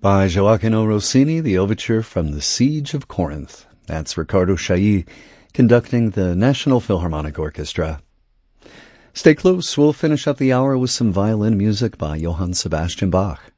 By Gioacchino Rossini, the overture from The Siege of Corinth. That's Riccardo Chailly conducting the National Philharmonic Orchestra. Stay close, we'll finish up the hour with some violin music by Johann Sebastian Bach.